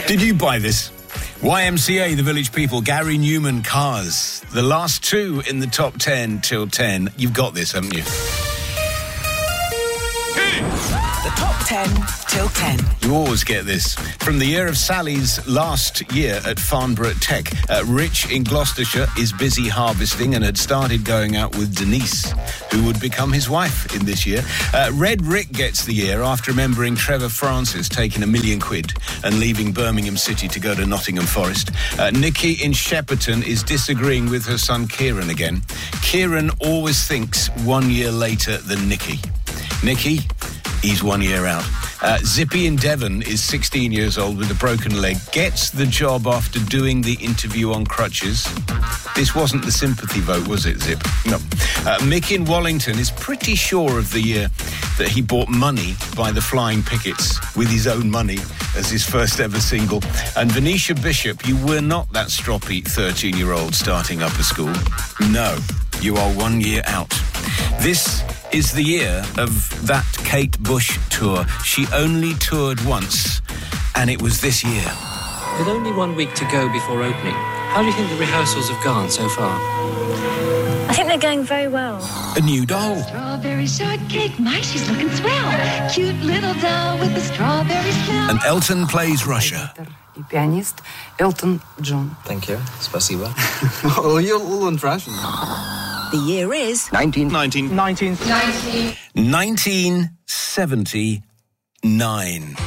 Did you buy this? YMCA, The Village People, Gary Newman, Cars. The last two in the top 10 till 10. You've got this, haven't you? The top 10 till 10. You always get this. From the year of Sally's last year at Farnborough Tech, Rich in Gloucestershire is busy harvesting and had started going out with Denise, who would become his wife in this year. Red Rick gets the year after remembering Trevor Francis taking £1 million and leaving Birmingham City to go to Nottingham Forest. Nikki in Shepperton is disagreeing with her son Kieran again. Kieran always thinks 1 year later than Nikki. Nikki, he's 1 year out. Zippy in Devon is 16 years old with a broken leg, gets the job after doing the interview on crutches. This wasn't the sympathy vote, was it, Zip? No. Mick in Wallington is pretty sure of the year that he bought Money by the Flying Pickets with his own money as his first ever single. And Venetia Bishop, you were not that stroppy 13-year-old starting upper school. No, you are 1 year out. This is the year of that Kate Bush tour. She only toured once, and it was this year. With only 1 week to go before opening, how do you think the rehearsals have gone so far? I think they're going very well. A new doll. Strawberry shortcake, my, she's looking swell. Cute little doll with the strawberry smell. And Elton plays Russia. Pianist Elton John. Thank you. Спасибо. Oh, you're all in Russian. The year is 1979.